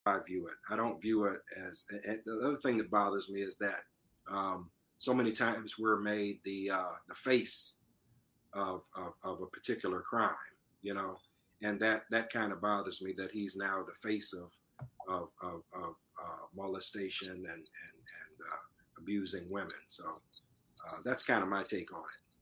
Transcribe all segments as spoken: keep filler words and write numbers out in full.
I view it. I don't view it as. And the other thing that bothers me is that um, so many times we're made the uh, the face of, of of a particular crime, you know, and that that kind of bothers me that he's now the face of of of, of uh, molestation and and and uh, abusing women. So uh, that's kind of my take on it.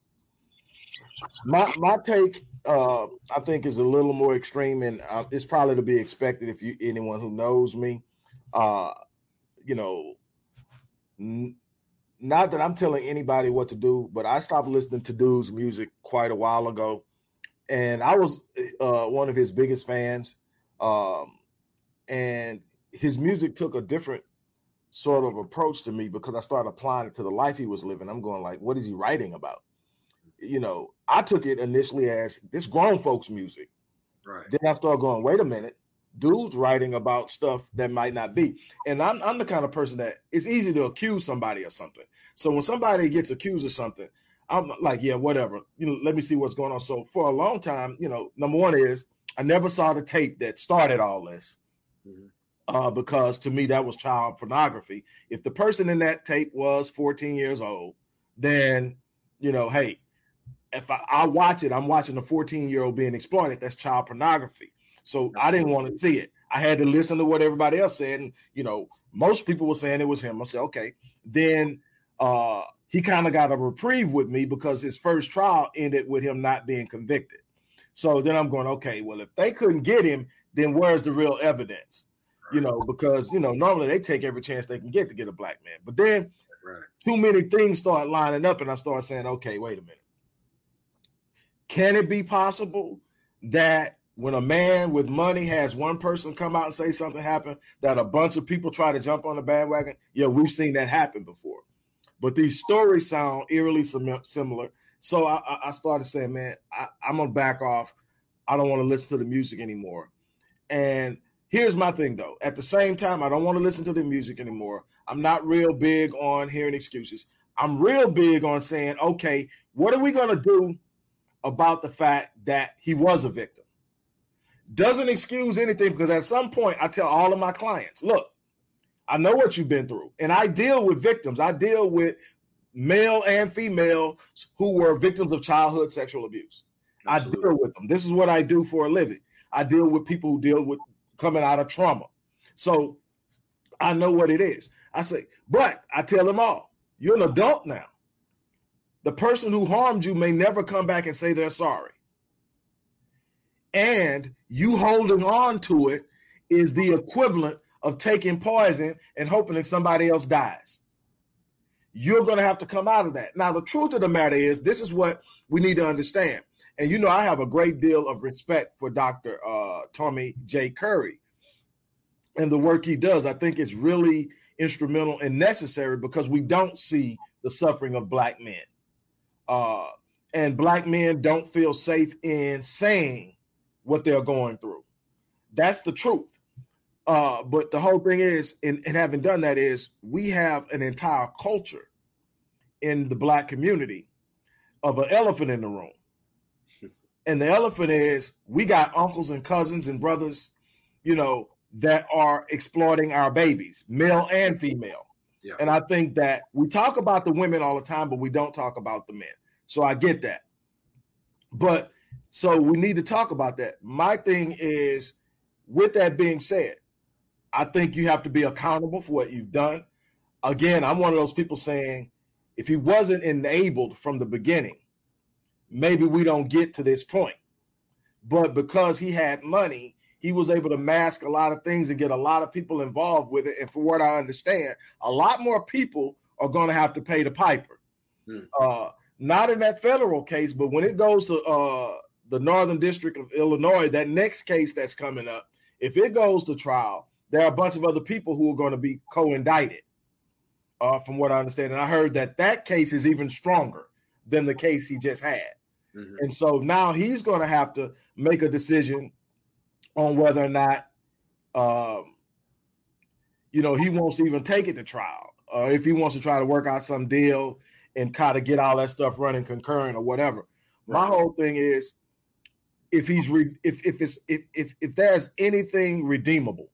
My my take, uh, I think, is a little more extreme, and uh, it's probably to be expected if you anyone who knows me. Uh, you know, n- not that I'm telling anybody what to do, but I stopped listening to Dude's music quite a while ago, and I was uh, one of his biggest fans. Um, and his music took a different sort of approach to me because I started applying it to the life he was living. I'm going like, what is he writing about? You know, I took it initially as this grown folks music. Right. Then I started going, wait a minute, dude's writing about stuff that might not be. And I'm, I'm the kind of person that it's easy to accuse somebody of something. So when somebody gets accused of something, I'm like, yeah, whatever. You know, let me see what's going on. So for a long time, you know, number one is I never saw the tape that started all this. Mm-hmm. Uh, because to me, that was child pornography. If the person in that tape was fourteen years old, then, you know, hey, if I, I watch it, I'm watching a fourteen-year-old being exploited. That's child pornography. So I didn't want to see it. I had to listen to what everybody else said. And, you know, most people were saying it was him. I said, okay. Then uh, he kind of got a reprieve with me because his first trial ended with him not being convicted. So then I'm going, okay, well, if they couldn't get him, then where's the real evidence? You know, because, you know, normally they take every chance they can get to get a black man. But then right. too many things start lining up and I start saying, okay, wait a minute. Can it be possible that when a man with money has one person come out and say something happened, that a bunch of people try to jump on the bandwagon? Yeah, we've seen that happen before. But these stories sound eerily similar. So I, I started saying, man, I, I'm going to back off. I don't want to listen to the music anymore. And here's my thing, though. At the same time, I don't want to listen to the music anymore. I'm not real big on hearing excuses. I'm real big on saying, okay, what are we going to do about the fact that he was a victim? Doesn't excuse anything, because at some point I tell all of my clients, look, I know what you've been through, and I deal with victims. I deal with male and female who were victims of childhood sexual abuse. Absolutely. I deal with them. This is what I do for a living. I deal with people who deal with coming out of trauma. So I know what it is. I say, but I tell them all, you're an adult now. The person who harmed you may never come back and say they're sorry. And you holding on to it is the equivalent of taking poison and hoping that somebody else dies. You're going to have to come out of that. Now, the truth of the matter is, this is what we need to understand. And, you know, I have a great deal of respect for Doctor Uh, Tommy J. Curry and the work he does. I think it's really instrumental and necessary because we don't see the suffering of black men. Uh, and black men don't feel safe in saying what they're going through. That's the truth. Uh, but the whole thing is, in, in having done that, is we have an entire culture in the black community of an elephant in the room. And the elephant is we got uncles and cousins and brothers, you know, that are exploiting our babies, male and female. Yeah. And I think that we talk about the women all the time, but we don't talk about the men. So I get that. But so we need to talk about that. My thing is, with that being said, I think you have to be accountable for what you've done. Again, I'm one of those people saying, if he wasn't enabled from the beginning, maybe we don't get to this point. But because he had money, he was able to mask a lot of things and get a lot of people involved with it. And for what I understand, a lot more people are going to have to pay the piper. Hmm. Uh, not in that federal case, but when it goes to uh, the Northern District of Illinois, that next case that's coming up, if it goes to trial, there are a bunch of other people who are going to be co-indicted, uh, from what I understand. And I heard that that case is even stronger than the case he just had. Mm-hmm. And so now he's going to have to make a decision on whether or not, um, you know, he wants to even take it to trial, or if he wants to try to work out some deal and kind of get all that stuff running concurrent or whatever. Right. My whole thing is, if he's re- if if it's if if if there's anything redeemable